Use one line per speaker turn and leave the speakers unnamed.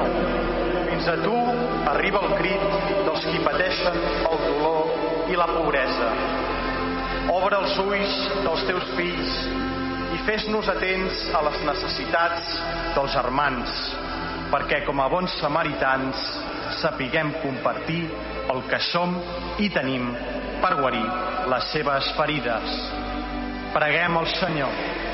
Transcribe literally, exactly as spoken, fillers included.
nou. Fins a tu arriba el crit dels qui pateixen el dolor i la pobresa. Obre els ulls dels teus fills i fes-nos atents a les necessitats dels germans, perquè com a bons samaritans sapiguem compartir el que som i tenim per guarir les seves ferides. Preguem al Senyor.